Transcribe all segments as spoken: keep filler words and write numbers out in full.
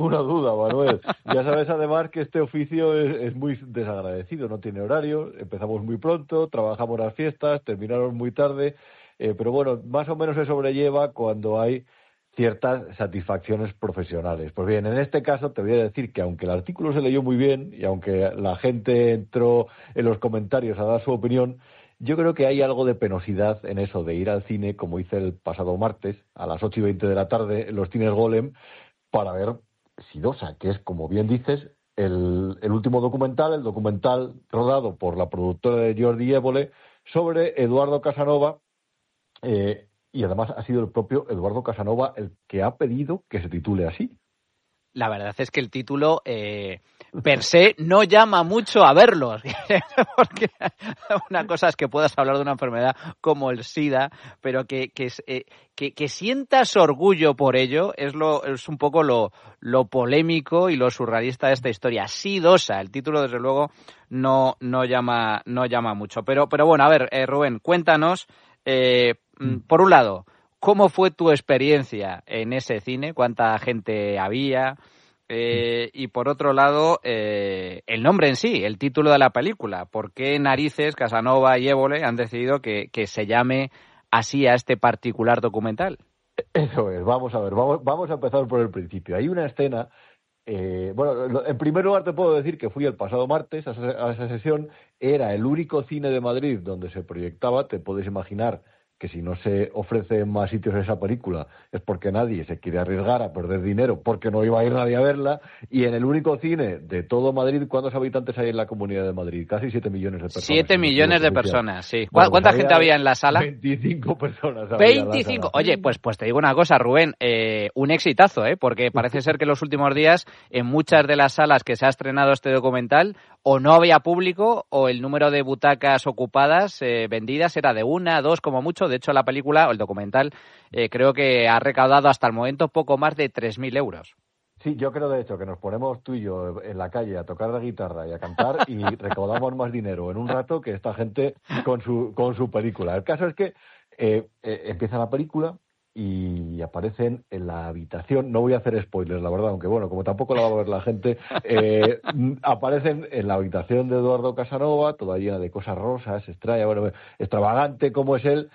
ninguna duda, Manuel. Ya sabes además que este oficio es, es muy desagradecido, no tiene horario, empezamos muy pronto, trabajamos las fiestas, terminamos muy tarde, eh, pero bueno, más o menos se sobrelleva cuando hay ciertas satisfacciones profesionales. Pues bien, en este caso te voy a decir que aunque el artículo se leyó muy bien y aunque la gente entró en los comentarios a dar su opinión, yo creo que hay algo de penosidad en eso de ir al cine, como hice el pasado martes, a las ocho y veinte de la tarde, en los cines Golem, para ver Sidosa, que es, como bien dices, el, el último documental, el documental rodado por la productora de Jordi Évole sobre Eduardo Casanova, eh, y además ha sido el propio Eduardo Casanova el que ha pedido que se titule así. La verdad es que el título, eh, per se, no llama mucho a verlos. Porque una cosa es que puedas hablar de una enfermedad como el SIDA, pero que, que, eh, que, que sientas orgullo por ello es, lo, es un poco lo, lo polémico y lo surrealista de esta historia. Sidosa, el título, desde luego, no, no, llama, no llama mucho. Pero, pero bueno, a ver, eh, Rubén, cuéntanos, eh, por un lado, ¿cómo fue tu experiencia en ese cine? ¿Cuánta gente había? Eh, y por otro lado, eh, el nombre en sí, el título de la película. ¿Por qué narices Casanova y Évole han decidido que, que se llame así a este particular documental? Eso es, vamos a ver, vamos, vamos a empezar por el principio. Hay una escena, eh, bueno, en primer lugar te puedo decir que fui el pasado martes a esa, a esa sesión, era el único cine de Madrid donde se proyectaba, te puedes imaginar que si no se ofrece en más sitios esa película es porque nadie se quiere arriesgar a perder dinero, porque no iba a ir nadie a verla, y en el único cine de todo Madrid, ¿cuántos habitantes hay en la Comunidad de Madrid? Casi siete millones de personas. Siete millones de personas, sí. Bueno, ¿Cuánta pues gente había en la sala? veinticinco personas había veinticinco. en la sala. Oye, pues, pues te digo una cosa, Rubén, eh, un exitazo, ¿eh? Porque parece ser que en los últimos días en muchas de las salas que se ha estrenado este documental o no había público o el número de butacas ocupadas, eh, vendidas, era de una, dos como mucho. De hecho, la película o el documental eh, creo que ha recaudado hasta el momento poco más de tres mil euros. Sí, yo creo de hecho que nos ponemos tú y yo en la calle a tocar la guitarra y a cantar y recaudamos más dinero en un rato que esta gente con su con su película. El caso es que eh, eh, empieza la película y aparecen en la habitación, no voy a hacer spoilers, la verdad, aunque bueno, como tampoco la va a ver la gente, eh, aparecen en la habitación de Eduardo Casanova, toda llena de cosas rosas, extraña, bueno, extravagante como es él,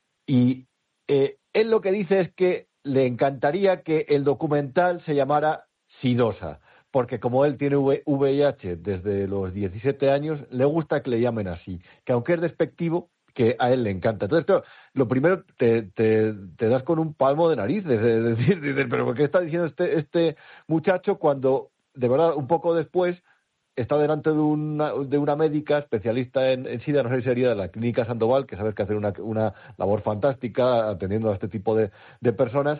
y eh, él lo que dice es que le encantaría que el documental se llamara Sidosa, porque como él tiene V I H desde los diecisiete años, le gusta que le llamen así, que aunque es despectivo, que a él le encanta. Entonces, claro, lo primero te, te, te das con un palmo de narices, es decir, dices, pero ¿qué está diciendo este, este muchacho cuando, de verdad, un poco después está delante de una, de una médica especialista en, en SIDA, no sé si sería de la Clínica Sandoval, que sabes que hace una, una labor fantástica atendiendo a este tipo de, de personas,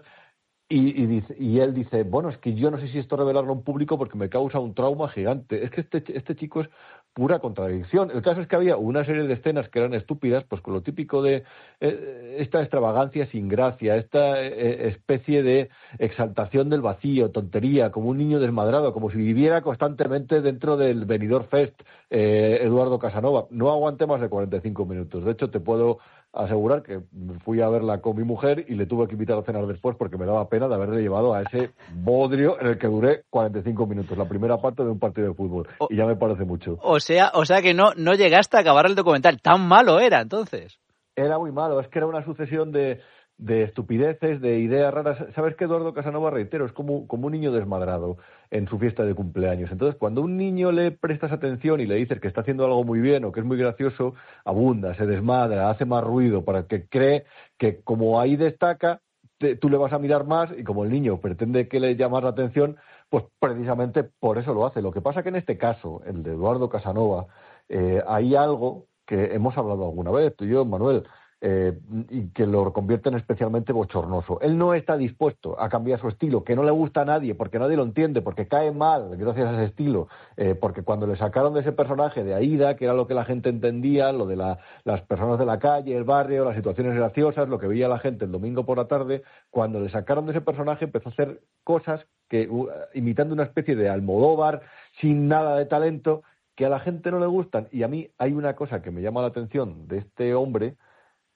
y, y, dice, y él dice, bueno, es que yo no sé si esto revelarlo en público porque me causa un trauma gigante. Es que este, este chico es pura contradicción. El caso es que había una serie de escenas que eran estúpidas, pues con lo típico de eh, esta extravagancia sin gracia, esta eh, especie de exaltación del vacío, tontería, como un niño desmadrado, como si viviera constantemente dentro del Benidorm Fest, eh, Eduardo Casanova. No aguanté más de cuarenta y cinco minutos. De hecho, te puedo asegurar que fui a verla con mi mujer y le tuve que invitar a cenar después porque me daba pena de haberle llevado a ese bodrio en el que duré cuarenta y cinco minutos, la primera parte de un partido de fútbol, o, y ya me parece mucho. O sea, o sea que no, no llegaste a acabar el documental, tan malo era entonces. Era muy malo, es que era una sucesión de, de estupideces, de ideas raras. ¿Sabes que Eduardo Casanova, reitero, es como, como un niño desmadrado en su fiesta de cumpleaños? Entonces, cuando a un niño le prestas atención y le dices que está haciendo algo muy bien o que es muy gracioso, abunda, se desmadra, hace más ruido para que cree que como ahí destaca, te, tú le vas a mirar más, y como el niño pretende que le llamas la atención, pues precisamente por eso lo hace. Lo que pasa que en este caso, el de Eduardo Casanova, eh, hay algo que hemos hablado alguna vez, tú y yo, Manuel, eh, y que lo convierte en especialmente bochornoso. Él no está dispuesto a cambiar su estilo, que no le gusta a nadie, porque nadie lo entiende, porque cae mal gracias a ese estilo, eh, porque cuando le sacaron de ese personaje de Aída, que era lo que la gente entendía, lo de la, las personas de la calle, el barrio, las situaciones graciosas, lo que veía la gente el domingo por la tarde, cuando le sacaron de ese personaje empezó a hacer cosas que, uh, imitando una especie de Almodóvar, sin nada de talento, que a la gente no le gustan. Y a mí hay una cosa que me llama la atención de este hombre,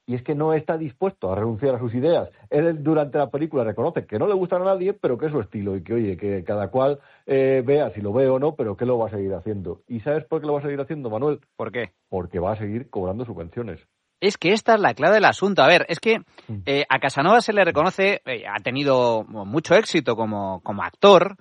y es que no está dispuesto a renunciar a sus ideas. Él durante la película reconoce que no le gustan a nadie, pero que es su estilo y que, oye, que cada cual eh, vea si lo ve o no, pero que lo va a seguir haciendo. ¿Y sabes por qué lo va a seguir haciendo, Manuel? ¿Por qué? Porque va a seguir cobrando subvenciones. Es que esta es la clave del asunto. A ver, es que eh, a Casanova se le reconoce, eh, ha tenido mucho éxito como, como actor,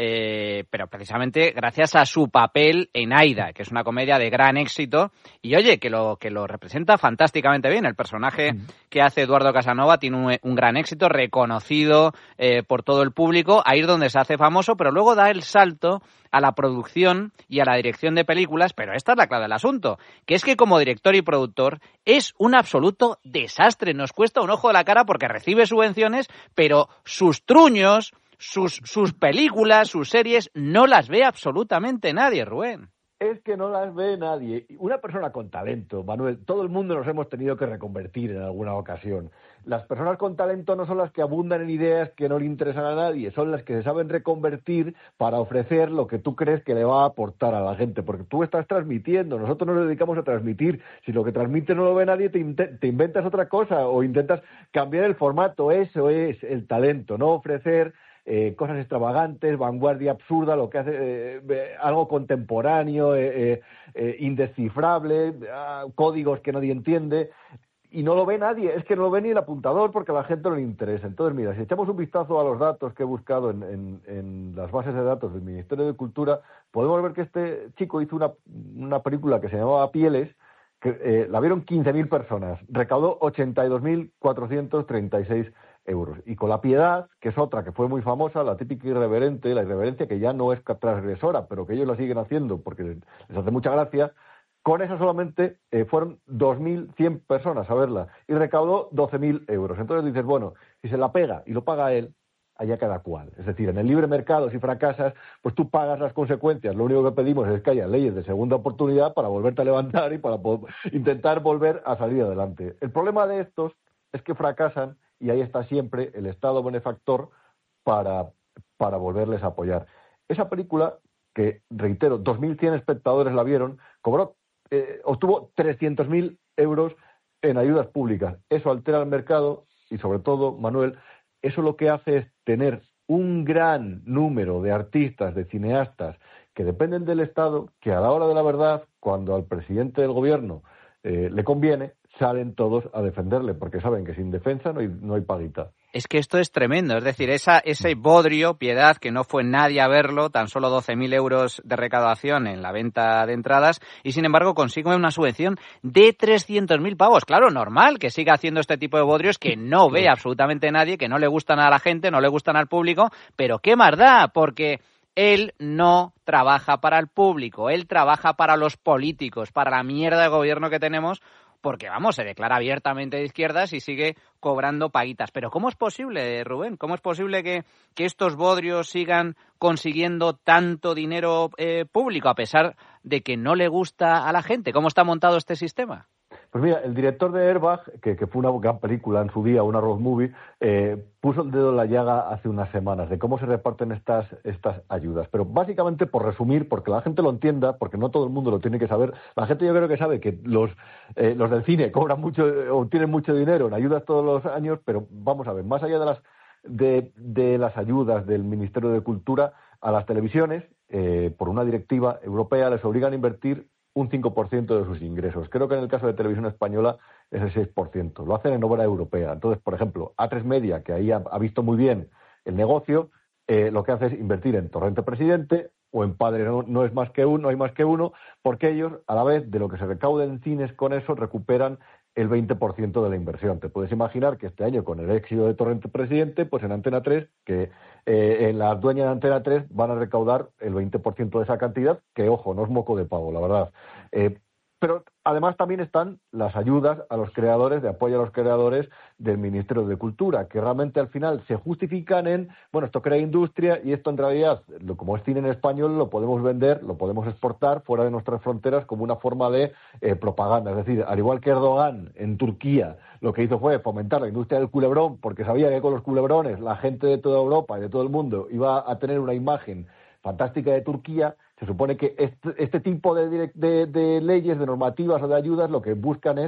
eh, pero precisamente gracias a su papel en Aida, que es una comedia de gran éxito, y oye, que lo, que lo representa fantásticamente bien. El personaje mm. que hace Eduardo Casanova tiene un, un gran éxito, reconocido eh, por todo el público, ahí es donde se hace famoso, pero luego da el salto a la producción y a la dirección de películas, pero esta es la clave del asunto, que es que como director y productor es un absoluto desastre, nos cuesta un ojo de la cara porque recibe subvenciones, pero sus truños, sus, sus películas, sus series, no las ve absolutamente nadie, Rubén. Es que no las ve nadie. Una persona con talento, Manuel, todo el mundo nos hemos tenido que reconvertir en alguna ocasión. Las personas con talento no son las que abundan en ideas que no le interesan a nadie, son las que se saben reconvertir para ofrecer lo que tú crees que le va a aportar a la gente, porque tú estás transmitiendo, nosotros nos dedicamos a transmitir. Si lo que transmite no lo ve nadie, te, in- te inventas otra cosa o intentas cambiar el formato. Eso es el talento, no ofrecer Eh, cosas extravagantes, vanguardia absurda, lo que hace eh, algo contemporáneo, eh, eh, eh, indescifrable, eh, códigos que nadie entiende, y no lo ve nadie, es que no lo ve ni el apuntador porque a la gente no le interesa. Entonces, mira, si echamos un vistazo a los datos que he buscado en, en, en las bases de datos del Ministerio de Cultura, podemos ver que este chico hizo una, una película que se llamaba Pieles, que eh, la vieron quince mil personas, recaudó ochenta y dos mil cuatrocientos treinta y seis euros. Y con La Piedad, que es otra que fue muy famosa, la típica irreverente, la irreverencia que ya no es transgresora, pero que ellos la siguen haciendo porque les hace mucha gracia, con esa solamente eh, fueron dos mil cien personas a verla y recaudó doce mil euros. Entonces dices, bueno, si se la pega y lo paga él, allá cada cual. Es decir, en el libre mercado, si fracasas, pues tú pagas las consecuencias. Lo único que pedimos es que haya leyes de segunda oportunidad para volverte a levantar y para poder intentar volver a salir adelante. El problema de estos es que fracasan y ahí está siempre el Estado benefactor para, para volverles a apoyar. Esa película, que reitero, dos mil cien espectadores la vieron, cobró, eh, obtuvo trescientos mil euros en ayudas públicas. Eso altera el mercado y, sobre todo, Manuel, eso lo que hace es tener un gran número de artistas, de cineastas, que dependen del Estado, que a la hora de la verdad, cuando al presidente del gobierno eh, le conviene, salen todos a defenderle, porque saben que sin defensa no hay, no hay paguita. Es que esto es tremendo, es decir, esa, ese bodrio, Piedad, que no fue nadie a verlo, tan solo doce mil euros de recaudación en la venta de entradas, y sin embargo consigue una subvención de trescientos mil pavos. Claro, normal que siga haciendo este tipo de bodrios que no ve absolutamente nadie, que no le gustan a la gente, no le gustan al público, pero qué más da, porque él no trabaja para el público, él trabaja para los políticos, para la mierda de gobierno que tenemos, porque, vamos, se declara abiertamente de izquierdas y sigue cobrando paguitas. Pero ¿cómo es posible, Rubén? ¿Cómo es posible que, que estos bodrios sigan consiguiendo tanto dinero eh, público a pesar de que no le gusta a la gente? ¿Cómo está montado este sistema? Pues mira, el director de Airbag, que, que fue una gran película en su día, una road movie, eh, puso el dedo en la llaga hace unas semanas de cómo se reparten estas, estas ayudas. Pero básicamente, por resumir, porque la gente lo entienda, porque no todo el mundo lo tiene que saber, la gente yo creo que sabe que los, eh, los del cine cobran mucho, obtienen mucho dinero en ayudas todos los años, pero vamos a ver, más allá de las, de, de las ayudas del Ministerio de Cultura, a las televisiones, eh, por una directiva europea, les obligan a invertir un cinco por ciento de sus ingresos. Creo que en el caso de Televisión Española es el seis por ciento. Lo hacen en obra europea. Entonces, por ejemplo, A tres Media, que ahí ha, ha visto muy bien el negocio, eh, lo que hace es invertir en Torrente Presidente o en Padre no, no es más que uno, no hay más que uno, porque ellos, a la vez de lo que se recauda en cines con eso, recuperan el veinte por ciento de la inversión. Te puedes imaginar que este año, con el éxito de Torrente Presidente, pues en Antena tres, que eh, en las dueñas de Antena tres van a recaudar el veinte por ciento de esa cantidad, que, ojo, no es moco de pavo, la verdad. Eh, pero además también están las ayudas a los creadores, de apoyo a los creadores del Ministerio de Cultura, que realmente al final se justifican en, bueno, esto crea industria y esto en realidad, lo, como es cine en español, lo podemos vender, lo podemos exportar fuera de nuestras fronteras como una forma de eh, propaganda. Es decir, al igual que Erdogan en Turquía, lo que hizo fue fomentar la industria del culebrón, porque sabía que con los culebrones la gente de toda Europa y de todo el mundo iba a tener una imagen fantástica de Turquía. Se supone que este, este tipo de, de, de leyes, de normativas o de ayudas lo que buscan es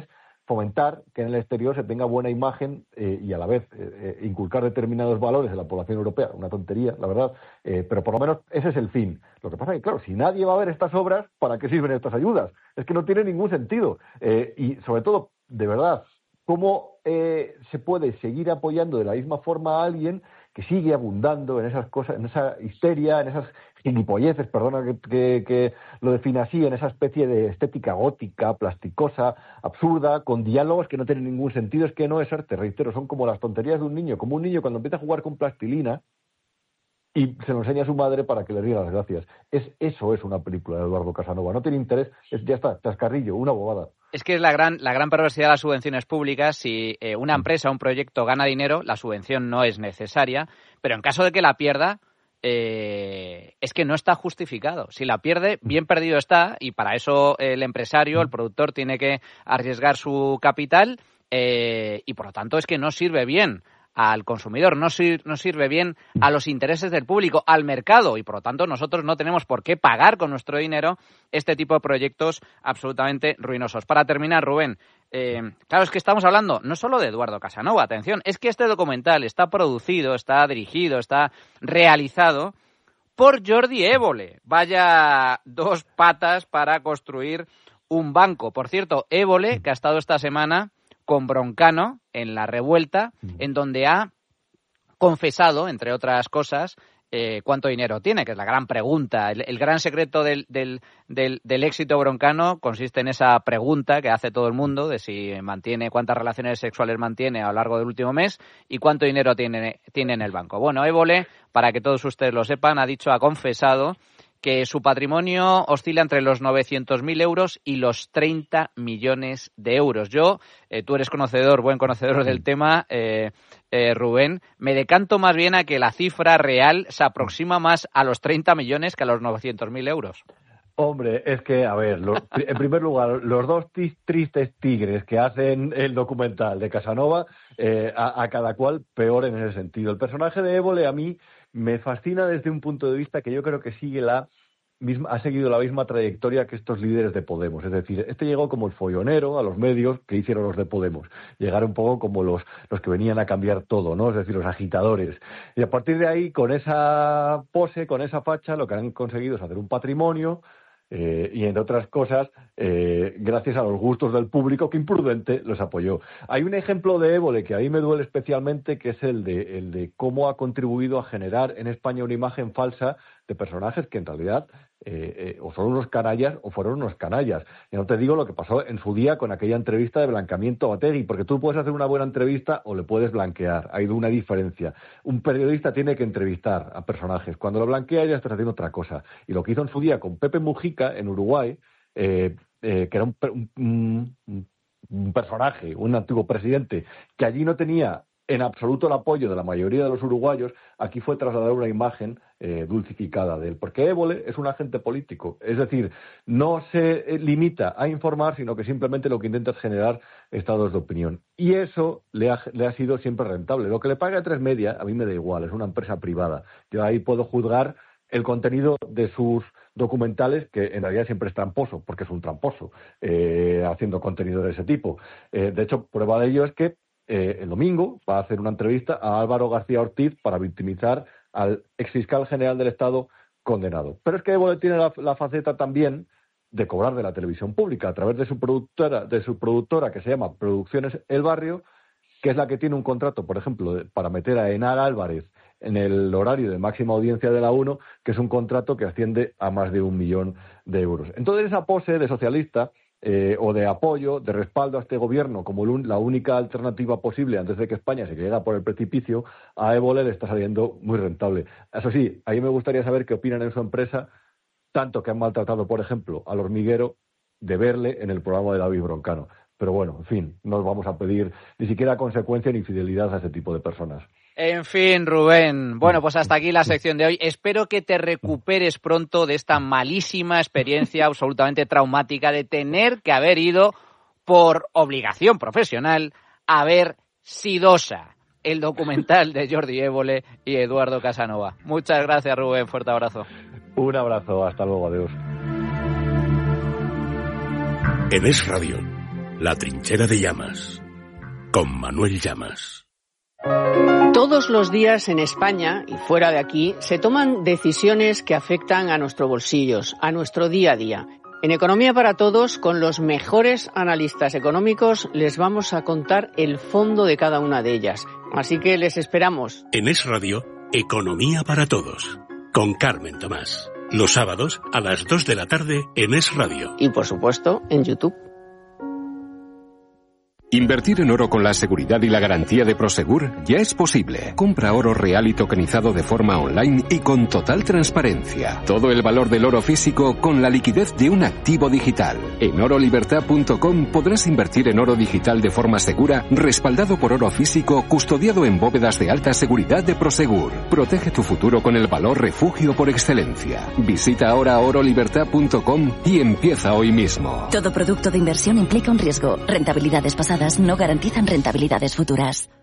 fomentar que en el exterior se tenga buena imagen eh, y a la vez eh, eh, inculcar determinados valores en la población europea. Una tontería, la verdad, eh, pero por lo menos ese es el fin. Lo que pasa es que, claro, si nadie va a ver estas obras, ¿para qué sirven estas ayudas? Es que no tiene ningún sentido. Eh, y sobre todo, de verdad, ¿cómo eh, se puede seguir apoyando de la misma forma a alguien que sigue abundando en esas cosas, en esa histeria, en esas gilipolleces, perdona que, que, que lo define así, en esa especie de estética gótica, plasticosa, absurda, con diálogos que no tienen ningún sentido? Es que no es arte, reitero, son como las tonterías de un niño, como un niño cuando empieza a jugar con plastilina y se lo enseña a su madre para que le diga las gracias. Es, eso es una película de Eduardo Casanova, no tiene interés, es, ya está, chascarrillo, una bobada. Es que es la gran, la gran perversidad de las subvenciones públicas. Si eh, una empresa, un proyecto gana dinero, la subvención no es necesaria, pero en caso de que la pierda, eh, es que no está justificado. Si la pierde, bien perdido está, y para eso el empresario, el productor, tiene que arriesgar su capital, eh, y por lo tanto es que no sirve bien al consumidor, no, sir- no sirve bien a los intereses del público, al mercado, y por lo tanto nosotros no tenemos por qué pagar con nuestro dinero este tipo de proyectos absolutamente ruinosos. Para terminar, Rubén, eh, claro, es que estamos hablando no solo de Eduardo Casanova, atención, es que este documental está producido, está dirigido, está realizado por Jordi Évole. Vaya dos patas para construir un banco. Por cierto, Évole, que ha estado esta semana con Broncano en La Revuelta, en donde ha confesado, entre otras cosas, eh, cuánto dinero tiene, que es la gran pregunta. El, el gran secreto del, del, del, del éxito broncano consiste en esa pregunta que hace todo el mundo de si mantiene, cuántas relaciones sexuales mantiene a lo largo del último mes y cuánto dinero tiene, tiene en el banco. Bueno, Évole, para que todos ustedes lo sepan, ha dicho, ha confesado que su patrimonio oscila entre los novecientos mil euros y los treinta millones de euros. Yo, eh, tú eres conocedor, buen conocedor del tema, eh, eh, Rubén, me decanto más bien a que la cifra real se aproxima más a los treinta millones que a los novecientos mil euros. Hombre, es que, a ver, lo, en primer lugar, los dos tis, tristes tigres que hacen el documental de Casanova, eh, a, a cada cual peor en ese sentido. El personaje de Évole a mí me fascina desde un punto de vista que yo creo que sigue la misma, ha seguido la misma trayectoria que estos líderes de Podemos. Es decir, este llegó como el follonero a los medios que hicieron los de Podemos. Llegaron un poco como los, los que venían a cambiar todo, ¿no? Es decir, los agitadores. Y a partir de ahí, con esa pose, con esa facha, lo que han conseguido es hacer un patrimonio. Eh, y, entre otras cosas, eh, gracias a los gustos del público que imprudente los apoyó. Hay un ejemplo de Évole que a mí me duele especialmente, que es el de, el de cómo ha contribuido a generar en España una imagen falsa de personajes que en realidad eh, eh, o son unos canallas o fueron unos canallas. Y no te digo lo que pasó en su día con aquella entrevista de blanqueamiento a Otegi, porque tú puedes hacer una buena entrevista o le puedes blanquear. Hay una diferencia. Un periodista tiene que entrevistar a personajes. Cuando lo blanquea ya estás haciendo otra cosa. Y lo que hizo en su día con Pepe Mujica en Uruguay, eh, eh, que era un, un, un personaje, un antiguo presidente, que allí no tenía en absoluto el apoyo de la mayoría de los uruguayos, aquí fue trasladar una imagen eh, dulcificada de él. Porque Évole es un agente político, es decir, no se limita a informar, sino que simplemente lo que intenta es generar estados de opinión. Y eso le ha, le ha sido siempre rentable. Lo que le paga a Tres Media, a mí me da igual, es una empresa privada. Yo ahí puedo juzgar el contenido de sus documentales, que en realidad siempre es tramposo, porque es un tramposo, eh, haciendo contenido de ese tipo. Eh, de hecho, prueba de ello es que Eh, el domingo va a hacer una entrevista a Álvaro García Ortiz para victimizar al exfiscal general del Estado condenado. Pero es que Évole tiene la, la faceta también de cobrar de la televisión pública a través de su productora, de su productora que se llama Producciones El Barrio, que es la que tiene un contrato, por ejemplo, de, para meter a Enar Álvarez en el horario de máxima audiencia de la uno, que es un contrato que asciende a más de un millón de euros. Entonces, esa pose de socialista Eh, o de apoyo, de respaldo a este gobierno como la única alternativa posible antes de que España se cayera por el precipicio, a Évole le está saliendo muy rentable. Eso sí, ahí me gustaría saber qué opinan en su empresa, tanto que han maltratado, por ejemplo, al hormiguero, de verle en el programa de David Broncano. Pero bueno, en fin, no vamos a pedir ni siquiera consecuencia ni fidelidad a ese tipo de personas. En fin, Rubén. Bueno, pues hasta aquí la sección de hoy. Espero que te recuperes pronto de esta malísima experiencia absolutamente traumática de tener que haber ido por obligación profesional a ver Sidosa, el documental de Jordi Évole y Eduardo Casanova. Muchas gracias, Rubén. Fuerte abrazo. Un abrazo. Hasta luego. Adiós. En Es Radio, La trinchera de Llamas, con Manuel Llamas. Todos los días en España y fuera de aquí se toman decisiones que afectan a nuestros bolsillos, a nuestro día a día. En Economía para Todos, con los mejores analistas económicos, les vamos a contar el fondo de cada una de ellas. Así que les esperamos. En Es Radio, Economía para Todos, con Carmen Tomás. Los sábados a las dos de la tarde en Es Radio. Y por supuesto, en YouTube. Invertir en oro con la seguridad y la garantía de Prosegur ya es posible. Compra oro real y tokenizado de forma online y con total transparencia. Todo el valor del oro físico con la liquidez de un activo digital. En oro libertad punto com podrás invertir en oro digital de forma segura, respaldado por oro físico, custodiado en bóvedas de alta seguridad de Prosegur. Protege tu futuro con el valor refugio por excelencia. Visita ahora oro libertad punto com y empieza hoy mismo. Todo producto de inversión implica un riesgo. Rentabilidades pasadas no garantizan rentabilidades futuras.